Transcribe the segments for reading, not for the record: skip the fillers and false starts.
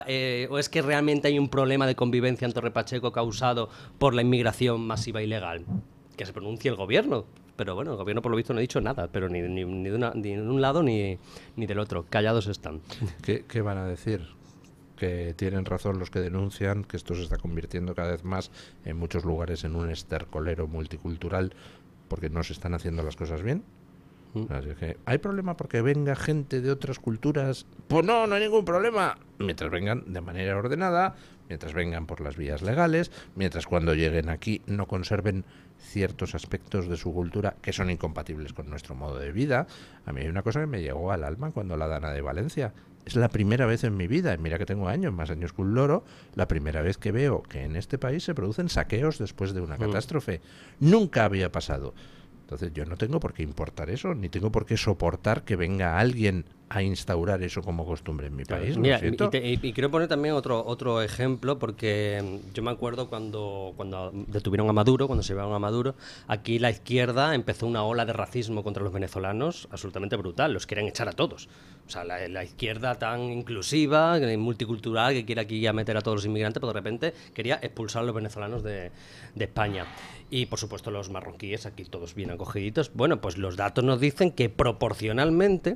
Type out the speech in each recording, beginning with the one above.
¿O es que realmente hay un problema de convivencia en Torre Pacheco causado por la inmigración masiva ilegal? Que se pronuncie el gobierno. Pero bueno, el gobierno por lo visto no ha dicho nada, pero ni de un lado ni del otro. Callados están. ¿Qué van a decir? Que tienen razón los que denuncian que esto se está convirtiendo cada vez más en muchos lugares en un estercolero multicultural porque no se están haciendo las cosas bien. Así que, ¿hay problema porque venga gente de otras culturas? Pues no hay ningún problema. Mientras vengan de manera ordenada, mientras vengan por las vías legales, mientras cuando lleguen aquí no conserven ciertos aspectos de su cultura que son incompatibles con nuestro modo de vida. A mí hay una cosa que me llegó al alma cuando la Dana de Valencia. Es la primera vez en mi vida, y mira que tengo años, más años que un loro, la primera vez que veo que en este país se producen saqueos después de una catástrofe. Nunca había pasado. Entonces yo no tengo por qué importar eso, ni tengo por qué soportar que venga alguien a instaurar eso como costumbre en mi país. Mira, y quiero poner también otro ejemplo, porque yo me acuerdo cuando detuvieron a Maduro, cuando se llevaron a Maduro, aquí la izquierda empezó una ola de racismo contra los venezolanos absolutamente brutal, los querían echar a todos. O sea, la izquierda tan inclusiva, multicultural, que quiere aquí ya meter a todos los inmigrantes, pero de repente quería expulsar a los venezolanos de España. Y por supuesto los marroquíes, aquí todos bien acogiditos. Bueno, pues los datos nos dicen que proporcionalmente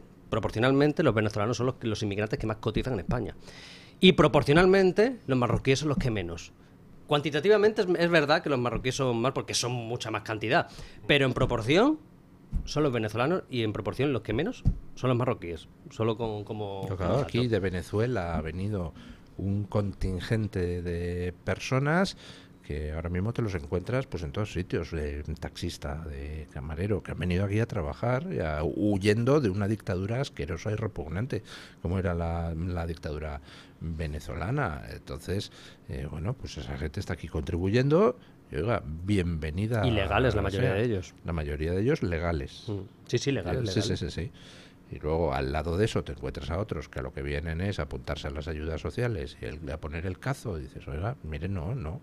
los venezolanos son los inmigrantes que más cotizan en España. Y proporcionalmente los marroquíes son los que menos. Cuantitativamente es verdad que los marroquíes son más porque son mucha más cantidad. Pero en proporción son los venezolanos y en proporción los que menos son los marroquíes. Solo como claro, aquí de Venezuela ha venido un contingente de personas que ahora mismo te los encuentras pues en todos sitios, de taxista, de camarero, que han venido aquí a trabajar huyendo de una dictadura asquerosa y repugnante, como era la dictadura venezolana. Entonces, bueno, pues esa gente está aquí contribuyendo. Y, oiga, bienvenida. Ilegales la mayoría de ellos. La mayoría de ellos legales. Sí, legales. Sí. Y luego al lado de eso te encuentras a otros que a lo que vienen es apuntarse a las ayudas sociales y a poner el cazo. Y dices, oiga, mire, no.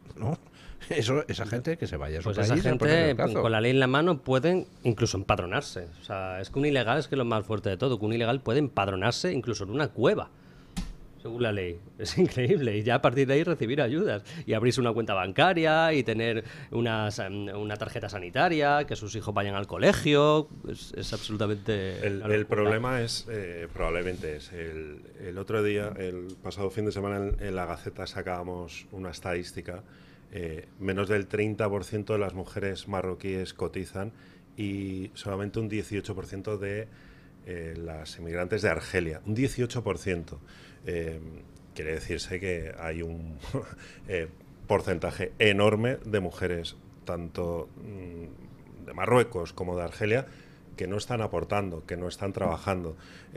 Esa gente que se vaya a su pues país esa a poner el gente cazo. Con la ley en la mano pueden incluso empadronarse. O sea, es que un ilegal es que es lo más fuerte de todo, que un ilegal puede empadronarse incluso en una cueva, según la ley. Es increíble. Y ya a partir de ahí recibir ayudas. Y abrirse una cuenta bancaria y tener una tarjeta sanitaria, que sus hijos vayan al colegio. Es absolutamente... El problema es, probablemente es, el otro día, el pasado fin de semana en la Gaceta sacábamos una estadística. Menos del 30% de las mujeres marroquíes cotizan y solamente un 18% de las inmigrantes de Argelia. Un 18%. Quiere decirse que hay un porcentaje enorme de mujeres, tanto de Marruecos como de Argelia, que no están aportando, que no están trabajando.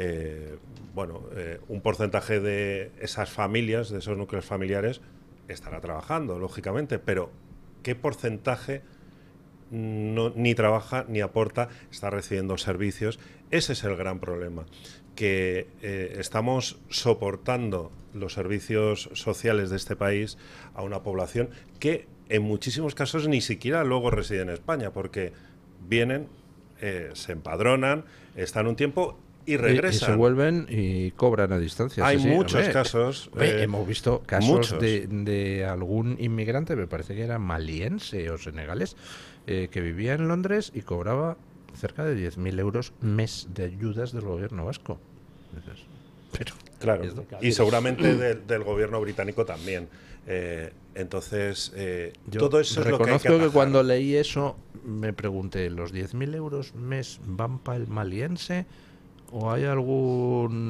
Un porcentaje de esas familias, de esos núcleos familiares, estará trabajando, lógicamente, pero ¿qué porcentaje ni trabaja ni aporta, está recibiendo servicios? Ese es el gran problema, que estamos soportando los servicios sociales de este país a una población que en muchísimos casos ni siquiera luego reside en España, porque vienen, se empadronan, están un tiempo y regresan. Y se vuelven y cobran a distancia. Hay muchos casos. Hemos visto casos de algún inmigrante, me parece que era maliense o senegalés, que vivía en Londres y cobraba cerca de 10.000 euros mes de ayudas del gobierno vasco. Pero, claro, y seguramente del gobierno británico también. Entonces, todo eso es lo que hay que reconozco que cuando leí eso me pregunté, ¿los 10.000 euros mes van para el maliense o hay algún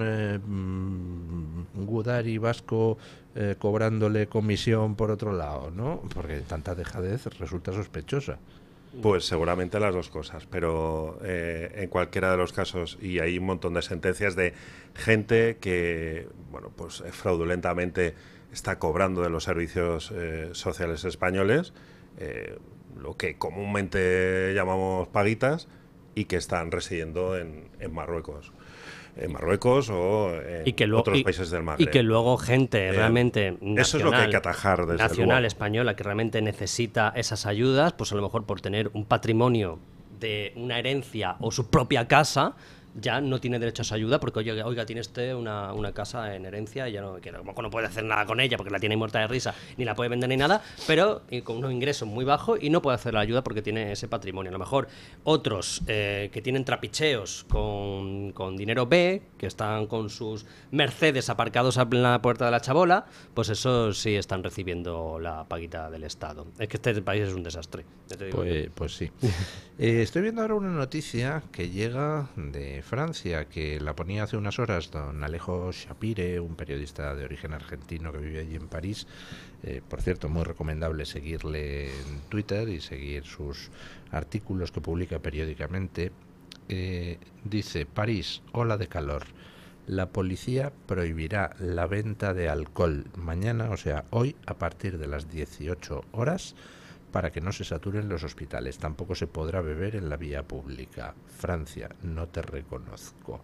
gudari vasco cobrándole comisión por otro lado, ¿no? Porque tanta dejadez resulta sospechosa. Pues seguramente las dos cosas, pero en cualquiera de los casos, y hay un montón de sentencias de gente que, bueno, pues fraudulentamente está cobrando de los servicios sociales españoles, lo que comúnmente llamamos paguitas, y que están residiendo en Marruecos. En Marruecos o en otros países del Magreb. Y que luego gente realmente nacional, eso es lo que hay que atajar desde nacional luego. Española, que realmente necesita esas ayudas, pues a lo mejor por tener un patrimonio de una herencia o su propia casa, ya no tiene derecho a esa ayuda porque, oiga, tiene usted una casa en herencia y ya no, que no puede hacer nada con ella porque la tiene muerta de risa, ni la puede vender ni nada, pero con unos ingresos muy bajos y no puede hacer la ayuda porque tiene ese patrimonio. A lo mejor otros que tienen trapicheos con dinero B, que están con sus Mercedes aparcados en la puerta de la chabola, pues esos sí están recibiendo la paguita del Estado. Es que este país es un desastre. Ya te digo. Pues sí. Estoy viendo ahora una noticia que llega de Francia, que la ponía hace unas horas don Alejo Shapire, un periodista de origen argentino que vive allí en París. Por cierto, muy recomendable seguirle en Twitter y seguir sus artículos que publica periódicamente. Dice: París, ola de calor. La policía prohibirá la venta de alcohol mañana, o sea, hoy, a partir de las 18 horas, para que no se saturen los hospitales. Tampoco se podrá beber en la vía pública. Francia, no te reconozco.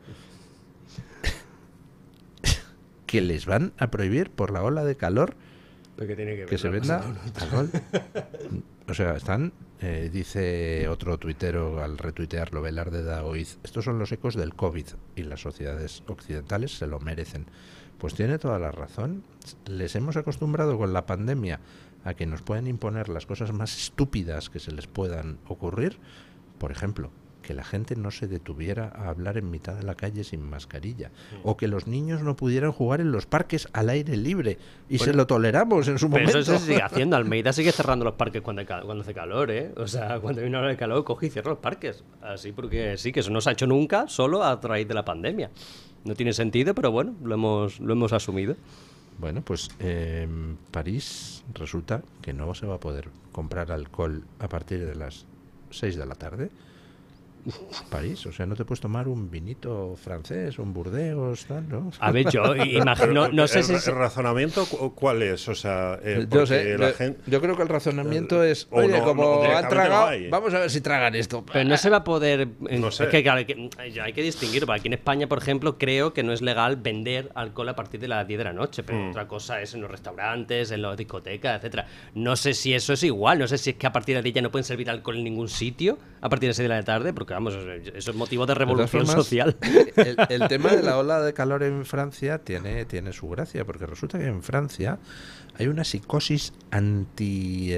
¿Que les van a prohibir por la ola de calor que se venda alcohol? O sea, están... dice otro tuitero al retuitearlo, Velarde Daoiz: estos son los ecos del COVID y las sociedades occidentales se lo merecen. Pues tiene toda la razón. Les hemos acostumbrado con la pandemia a que nos pueden imponer las cosas más estúpidas que se les puedan ocurrir. Por ejemplo, que la gente no se detuviera a hablar en mitad de la calle sin mascarilla, o que los niños no pudieran jugar en los parques al aire libre, y se lo toleramos en su momento. Pero eso se sigue haciendo. Almeida sigue cerrando los parques cuando hace calor, ¿eh? O sea, cuando hay una hora de calor, coge y cierra los parques. Así porque sí, que eso no se ha hecho nunca, solo a raíz de la pandemia. No tiene sentido, pero bueno, lo hemos asumido. Bueno, pues en París resulta que no se va a poder comprar alcohol a partir de las 6 de la tarde. París, o sea, no te puedes tomar un vinito francés, un Burdeos, tal, ¿no? A ver, yo imagino, no sé si... ¿El razonamiento cuál es? O sea, yo sé, yo creo que el razonamiento es, oye, no, como han tragado, vamos a ver si tragan esto. Pero no se va a poder... No sé. Es que, claro, hay que distinguir. Aquí en España, por ejemplo, creo que no es legal vender alcohol a partir de las 10 de la noche, pero otra cosa es en los restaurantes, en las discotecas, etcétera. No sé si eso es igual, no sé si es que a partir de las 10 ya no pueden servir alcohol en ningún sitio a partir de las 6 de la tarde, porque vamos, eso es motivo de revolución social. El tema de la ola de calor en Francia tiene su gracia, porque resulta que en Francia hay una psicosis anti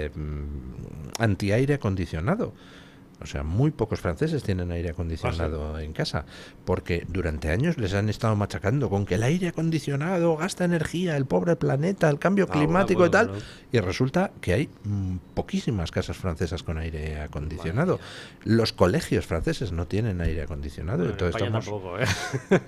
aire acondicionado. O sea, muy pocos franceses tienen aire acondicionado en casa, porque durante años les han estado machacando con que el aire acondicionado gasta energía, el pobre planeta, el cambio climático y tal, y resulta que hay poquísimas casas francesas con aire acondicionado. Los colegios franceses no tienen aire acondicionado. Entonces tampoco, ¿eh?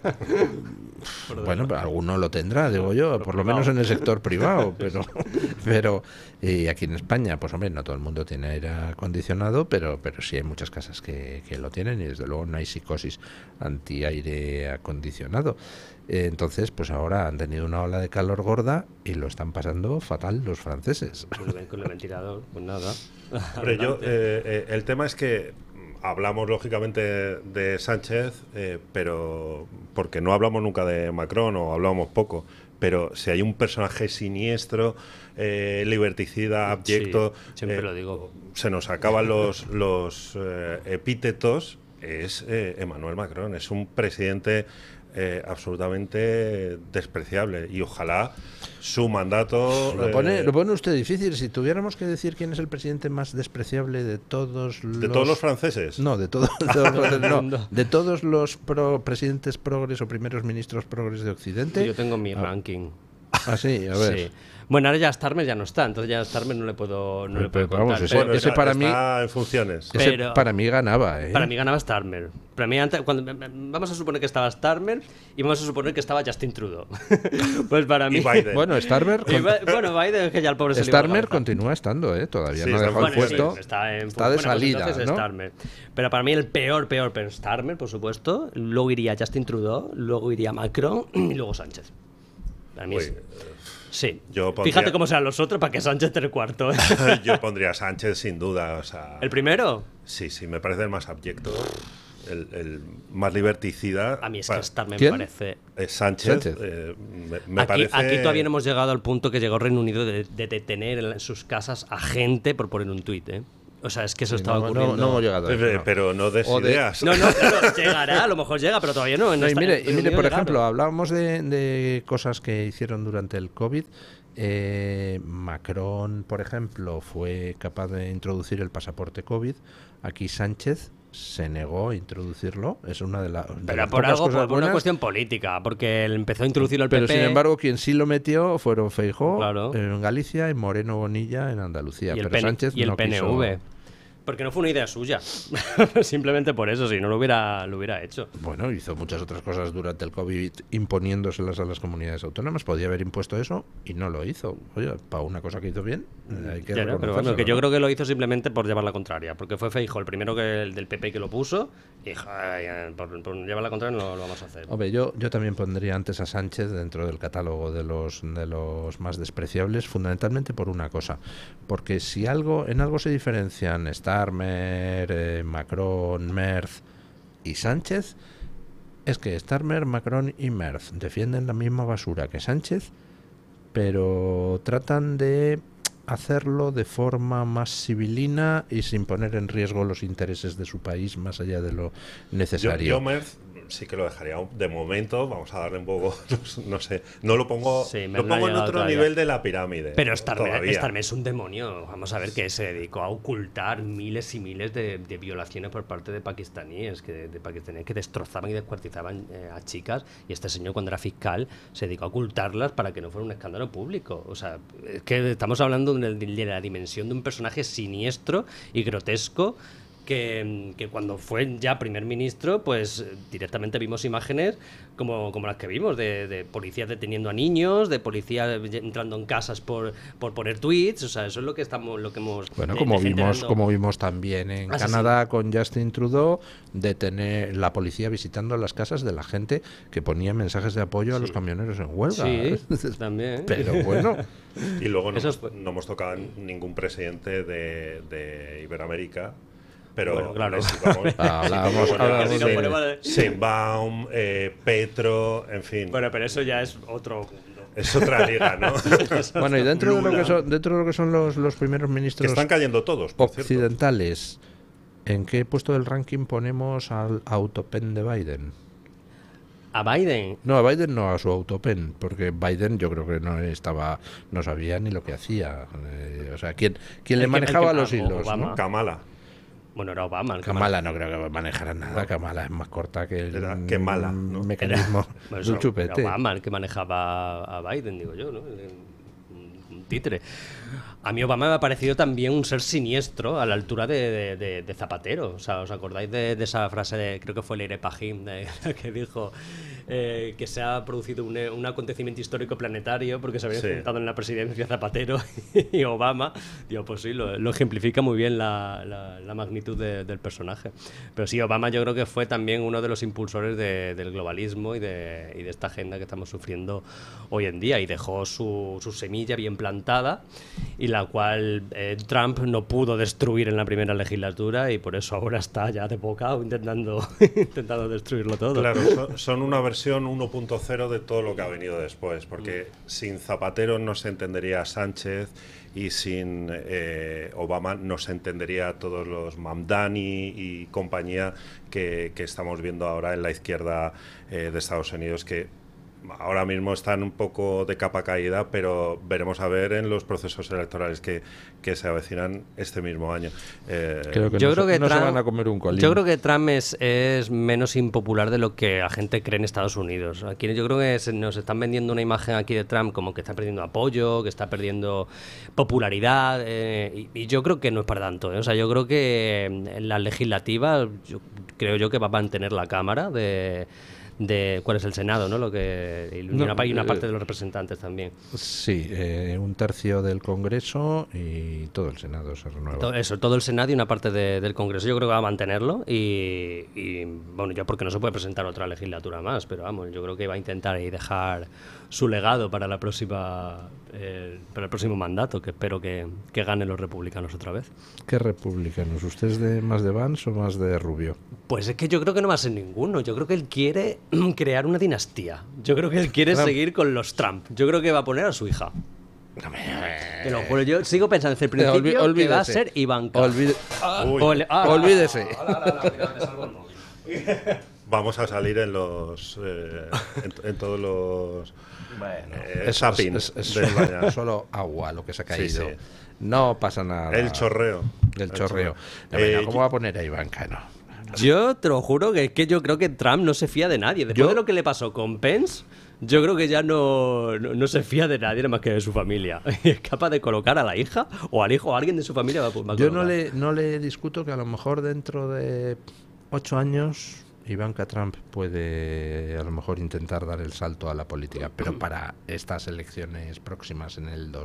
Bueno, pero alguno lo tendrá, digo yo, por lo menos en el sector privado, pero aquí en España, pues hombre, no todo el mundo tiene aire acondicionado, pero sí hay muchas casas que lo tienen, y desde luego no hay psicosis anti-aire acondicionado. Entonces, pues ahora han tenido una ola de calor gorda y lo están pasando fatal los franceses. Pues ven con el ventilador, pues nada. Hombre, el tema es que hablamos lógicamente de Sánchez, pero porque no hablamos nunca de Macron, o hablamos poco. Pero si hay un personaje siniestro, liberticida, abyecto, siempre lo digo, se nos acaban los epítetos, es Emmanuel Macron. Es un presidente absolutamente despreciable, y ojalá su mandato... Lo pone usted difícil. Si tuviéramos que decir quién es el presidente más despreciable de todos los... ¿De todos los franceses? No, de todos los presidentes progres o primeros ministros progres de Occidente. Yo tengo mi ranking. Ah, sí, a ver. Sí. Bueno, ahora ya Starmer ya no está, entonces ya Starmer no le puedo contar. Vamos, ese para mí está en funciones. Ese para mí ganaba, ¿eh? Para mí ganaba Starmer. Para mí vamos a suponer que estaba Starmer y vamos a suponer que estaba Justin Trudeau. Pues para mí. Y Biden. Bueno, Starmer. Biden es que ya el pobre se Starmer continúa estando, todavía sí, no dejó el puesto. Sí, está de pues salida, ¿no? Starmer. Pero para mí el peor, Starmer, por supuesto. Luego iría Justin Trudeau, luego iría Macron y luego Sánchez. Para mí sí. Fíjate cómo serán los otros para que Sánchez esté el cuarto. Yo pondría a Sánchez sin duda. O sea, ¿El primero? Sí, me parece el más abyecto, el más liberticida. A mí es que Starmer ¿Quién? me parece... Sánchez. Me parece... Aquí todavía no hemos llegado al punto que llegó Reino Unido de detener en sus casas a gente por poner un tuit, ¿eh? O sea, es que eso Sí, estaba no ocurriendo. hemos llegado a eso, no. Pero no des O de- ideas. No, claro, llegará, a lo mejor llega, pero todavía no. No, y está- mire, en Unión por de ejemplo, Garo. hablábamos de cosas que hicieron durante el COVID. Macron, por ejemplo, fue capaz de introducir el pasaporte COVID. Aquí Sánchez se negó a introducirlo. Es una de, de Pero las por pocas algo, cosas por una buenas. cuestión política, porque él empezó a introducirlo el Pero PP. sin embargo, quien sí lo metió fueron Feijóo Claro. en Galicia y Moreno Bonilla en Andalucía. y el, pero Sánchez y el no PNV. quiso. Porque no fue una idea suya. Simplemente por eso, si no lo hubiera hecho. Bueno, hizo muchas otras cosas durante el COVID imponiéndoselas a las comunidades autónomas. Podía haber impuesto eso y no lo hizo. Oye, para una cosa que hizo bien, hay que Ya, pero bueno, reconocérselo, que yo ¿no? creo que lo hizo simplemente por llevar la contraria. Porque fue Feijóo el primero el del PP que lo puso. Y joder, por llevar la contraria no lo vamos a hacer. Hombre, yo también pondría antes a Sánchez dentro del catálogo de los más despreciables, fundamentalmente por una cosa. Porque si en algo se diferencian Starmer, Macron, Merz y Sánchez, es que Starmer, Macron y Merz defienden la misma basura que Sánchez, pero tratan de hacerlo de forma más civilina y sin poner en riesgo los intereses de su país más allá de lo necesario. Yo Merz sí que lo dejaría de momento. Vamos a darle un poco, no sé, no lo pongo, Sí, lo Merz no ha pongo en llegado otro todavía. nivel de la pirámide. Pero Starmer todavía. es un demonio. Vamos a ver que se dedicó a ocultar miles y miles de violaciones por parte de pakistaníes que destrozaban y descuartizaban a chicas. Y este señor, cuando era fiscal, se dedicó a ocultarlas para que no fuera un escándalo público. O sea, es que estamos hablando de la dimensión de un personaje siniestro y grotesco. Que cuando fue ya primer ministro, pues directamente vimos imágenes como las que vimos, de policías deteniendo a niños, de policías entrando en casas por poner tweets. O sea, eso es lo que hemos Bueno, generando. como vimos también en Canadá con Justin Trudeau, de tener la policía visitando las casas de la gente que ponía mensajes de apoyo a los camioneros en huelga. Sí, también. Pero bueno, Y luego Eso fue- no hemos tocado ningún presidente de Iberoamérica. Pero Bueno, claro. sí, vamos, Hablábamos Si nos ponemos de- Sheinbaum, Petro, en fin. Bueno, pero eso ya es otro. Es otra liga, ¿no? bueno, y dentro de Lula. lo que son los primeros Que ministros están cayendo todos, por cierto. occidentales, ¿en qué puesto del ranking ponemos al autopen de Biden? A Biden. No, a Biden no, a su autopen, porque Biden yo creo que no sabía ni lo que hacía. O sea, ¿quién le manejaba los hilos? Obama. ¿no? Kamala. Bueno, era Obama. El que Kamala no creo que manejara nada. Kamala es más corta que el que mala, ¿no? mecanismo Bueno, de un eso chupete. era Obama el que manejaba a Biden, digo yo, ¿no? Un títere. A mí Obama me ha parecido también un ser siniestro a la altura de Zapatero. O sea, ¿os acordáis de esa frase creo que fue Leire Pajín, que dijo que se ha producido un acontecimiento histórico planetario porque se había Sí. juntado en la presidencia Zapatero y Obama? Digo, pues sí, lo ejemplifica muy bien la magnitud del personaje. Pero sí, Obama yo creo que fue también uno de los impulsores del globalismo y de esta agenda que estamos sufriendo hoy en día, y dejó su semilla bien plantada, y la cual Trump no pudo destruir en la primera legislatura, y por eso ahora está ya de bocado intentando destruirlo todo. Claro, son una versión 1.0 de todo lo que ha venido después, porque sin Zapatero no se entendería Sánchez, y sin Obama no se entendería todos los Mamdani y compañía que estamos viendo ahora en la izquierda de Estados Unidos, que ahora mismo están un poco de capa caída, pero veremos a ver en los procesos electorales que se avecinan este mismo año. Creo que Yo no, creo que no se Trump- van a comer un colín. Yo creo que Trump es menos impopular de lo que la gente cree en Estados Unidos. Aquí yo creo que nos están vendiendo una imagen aquí de Trump como que está perdiendo apoyo, que está perdiendo popularidad, y yo creo que no es para tanto. O sea, yo creo que en la legislativa, creo yo que va a mantener la Cámara de ¿cuál es el Senado, ¿no? Y una parte de los representantes también. Sí, un tercio del Congreso y todo el Senado se renueva. Todo el Senado y una parte del Congreso. Yo creo que va a mantenerlo, y bueno, ya porque no se puede presentar otra legislatura más, pero vamos, yo creo que va a intentar ahí dejar su legado para la próxima para el próximo mandato, que espero que ganen los republicanos otra vez. ¿Qué republicanos? ¿Usted es más de Vance o más de Rubio? Pues es que yo creo que no va a ser ninguno. Yo creo que él quiere crear una dinastía. Yo creo que él quiere Trump. seguir con los Trump. Yo creo que va a poner a su hija. Te lo juro, yo sigo pensando desde el principio que va a ser Ivanka. Olvídese. Vamos a salir en los en todos los zappings del baño. Solo agua lo que se ha caído. Sí. No pasa nada. El chorreo. El chorreo. ¿Cómo va a poner a Ivanka? No. Yo te lo juro que es que yo creo que Trump no se fía de nadie. Después de lo que le pasó con Pence, yo creo que ya no se fía de nadie más que de su familia. Es capaz de colocar a la hija o al hijo o a alguien de su familia. Va a yo no le discuto que a lo mejor dentro de 8 años Ivanka Trump puede a lo mejor intentar dar el salto a la política, pero para estas elecciones próximas en el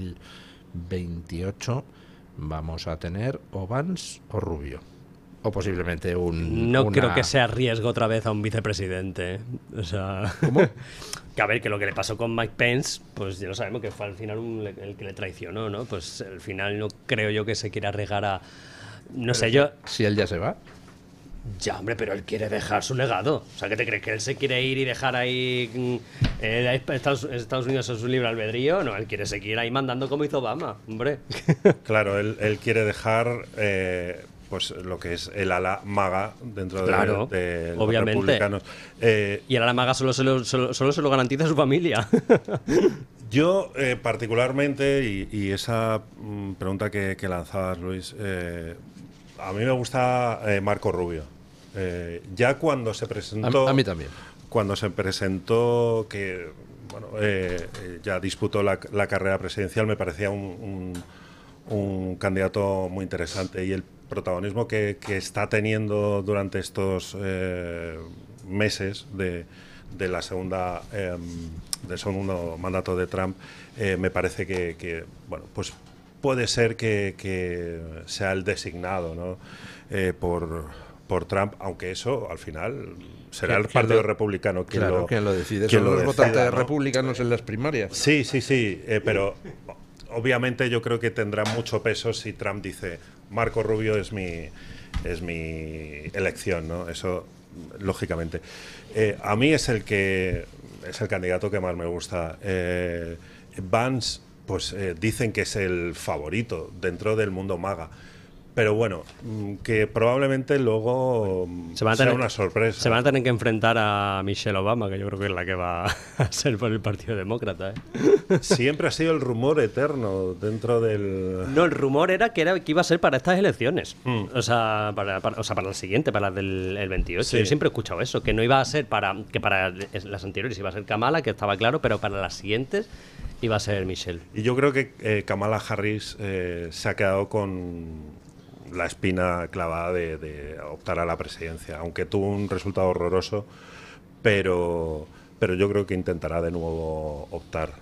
2028 vamos a tener o Vance o Rubio. O posiblemente creo que sea riesgo otra vez a un vicepresidente. O sea, ¿cómo? Que a ver, que lo que le pasó con Mike Pence, pues ya lo sabemos que fue al final el que le traicionó, ¿no? Pues al final no creo yo que se quiera arriesgar a... No sé, yo... Si él ya se va. Ya, hombre, pero él quiere dejar su legado. O sea, ¿qué te crees? ¿Que él se quiere ir y dejar ahí Estados Unidos en su libre albedrío? No, él quiere seguir ahí mandando como hizo Obama, hombre. Claro, él quiere dejar... pues lo que es el ala maga dentro de los republicanos. Y el ala maga solo se lo garantiza su familia. Yo, particularmente, y esa pregunta que lanzabas, Luis, a mí me gusta Marco Rubio. Ya cuando se presentó... A mí también. Cuando se presentó que ya disputó la carrera presidencial, me parecía un candidato muy interesante, y el protagonismo que está teniendo durante estos meses de la segunda del segundo mandato de Trump, me parece que bueno, pues puede ser que sea el designado, ¿no? por Trump, aunque eso al final será el Partido Republicano quien lo decide. Son los votantes, ¿no?, republicanos en las primarias. Sí, pero obviamente yo creo que tendrá mucho peso si Trump dice Marco Rubio es mi elección, ¿no? Eso lógicamente. A mí es el candidato que más me gusta. Vance, pues dicen que es el favorito dentro del mundo MAGA. Pero bueno, que probablemente luego sea una sorpresa. Se van a tener que enfrentar a Michelle Obama, que yo creo que es la que va a ser por el Partido Demócrata, ¿eh? Siempre ha sido el rumor eterno dentro del... No, el rumor era que iba a ser para estas elecciones. O sea, para la siguiente, para la del 28. Sí. Yo siempre he escuchado eso, que no iba a ser para las anteriores iba a ser Kamala, que estaba claro, pero para las siguientes iba a ser Michelle. Y yo creo que Kamala Harris se ha quedado con la espina clavada de optar a la presidencia, aunque tuvo un resultado horroroso, pero yo creo que intentará de nuevo optar.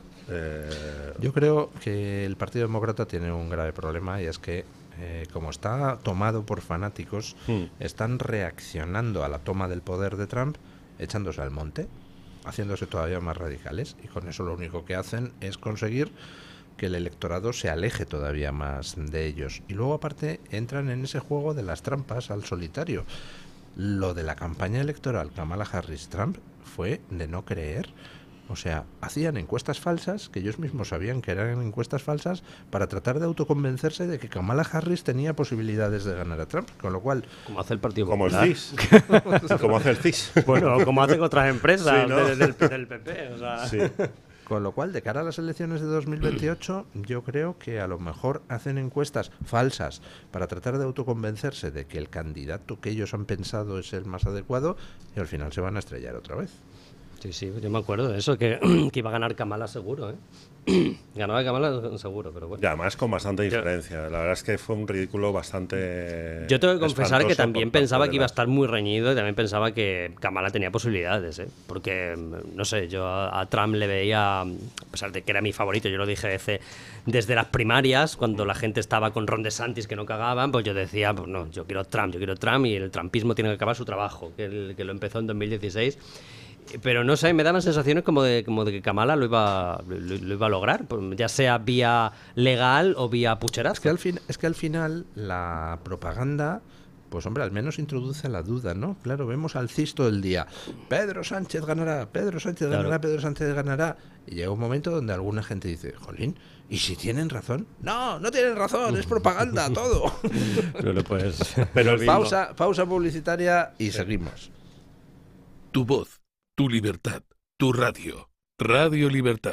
Yo creo que el Partido Demócrata tiene un grave problema, y es que como está tomado por fanáticos, están reaccionando a la toma del poder de Trump echándose al monte, haciéndose todavía más radicales, y con eso lo único que hacen es conseguir que el electorado se aleje todavía más de ellos. Y luego aparte entran en ese juego de las trampas al solitario. Lo de la campaña electoral Kamala Harris-Trump fue de no creer. O sea, hacían encuestas falsas, que ellos mismos sabían que eran encuestas falsas, para tratar de autoconvencerse de que Kamala Harris tenía posibilidades de ganar a Trump, con lo cual... Como hace el Partido Como Popular. el CIS. Como hace el CIS. Bueno, como hacen otras empresas, sí, ¿no?, del PP. O sea. Sí. Con lo cual, de cara a las elecciones de 2028, yo creo que a lo mejor hacen encuestas falsas para tratar de autoconvencerse de que el candidato que ellos han pensado es el más adecuado, y al final se van a estrellar otra vez. Sí, yo me acuerdo de eso, que iba a ganar Kamala seguro, ¿eh? Ganaba Kamala seguro, pero bueno. Y además con bastante diferencia. La verdad es que fue un ridículo bastante... Yo tengo que confesar que también pensaba que iba a estar muy reñido, y también pensaba que Kamala tenía posibilidades, ¿eh? Porque, no sé, yo a Trump le veía, a pesar de que era mi favorito, yo lo dije desde las primarias, cuando la gente estaba con Ron DeSantis que no cagaban, pues yo decía, pues no, yo quiero Trump, y el trumpismo tiene que acabar su trabajo, que lo empezó en 2016. Pero no sé, me daban sensaciones como de que Kamala lo iba a lograr, ya sea vía legal o vía pucherazo. Es que al final la propaganda Pues hombre, al menos introduce la duda, ¿no? Claro, vemos al CIS todo el día. Pedro Sánchez ganará, Pedro Sánchez ganará, Pedro Sánchez ganará. Y llega un momento donde alguna gente dice, jolín, ¿y si tienen razón? No, no tienen razón, es propaganda, todo. Pero pues... Pero Pausa publicitaria y seguimos. Tu voz, tu libertad, tu radio. Radio Libertad.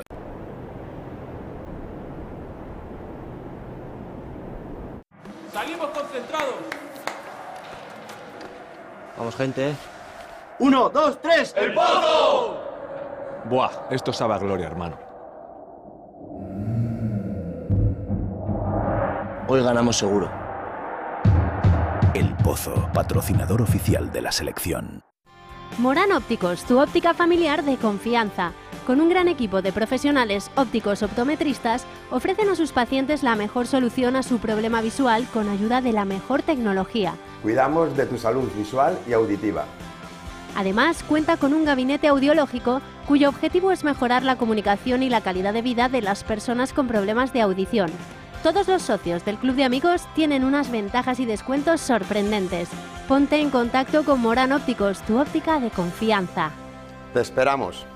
¡Salimos concentrados! Vamos, gente. 1, 2, 3, ¡el Pozo! Buah, esto sabe a gloria, hermano. Hoy ganamos seguro. El Pozo, patrocinador oficial de la selección. Morán Ópticos, tu óptica familiar de confianza. Con un gran equipo de profesionales ópticos optometristas, ofrecen a sus pacientes la mejor solución a su problema visual con ayuda de la mejor tecnología. Cuidamos de tu salud visual y auditiva. Además, cuenta con un gabinete audiológico cuyo objetivo es mejorar la comunicación y la calidad de vida de las personas con problemas de audición. Todos los socios del Club de Amigos tienen unas ventajas y descuentos sorprendentes. Ponte en contacto con Morán Ópticos, tu óptica de confianza. Te esperamos.